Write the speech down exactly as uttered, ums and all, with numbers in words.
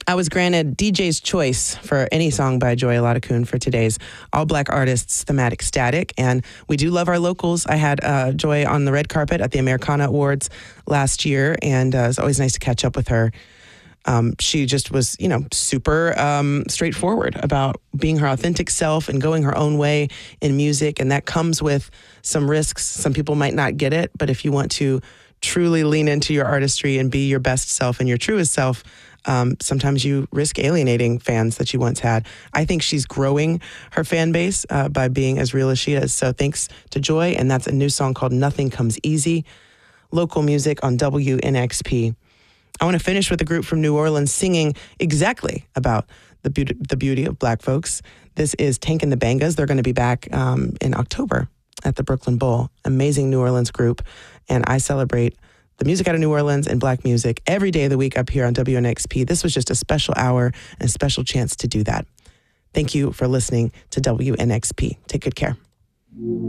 I was granted D J's choice for any song by Joy Aladakun for today's All Black Artists Thematic Static. And we do love our locals. I had uh, Joy on the red carpet at the Americana Awards last year, and uh, it's always nice to catch up with her. Um, she just was, you know, super um, straightforward about being her authentic self and going her own way in music. And that comes with some risks. Some people might not get it, but if you want to truly lean into your artistry and be your best self and your truest self, Um, sometimes you risk alienating fans that you once had. I think she's growing her fan base uh, by being as real as she is. So thanks to Joy, and that's a new song called Nothing Comes Easy, local music on W N X P. I want to finish with a group from New Orleans singing exactly about the beauty, the beauty of Black folks. This is Tank and the Bangas. They're going to be back um, in October at the Brooklyn Bowl. Amazing New Orleans group, and I celebrate the music out of New Orleans and Black music every day of the week up here on W N X P. This was just a special hour and a special chance to do that. Thank you for listening to W N X P. Take good care.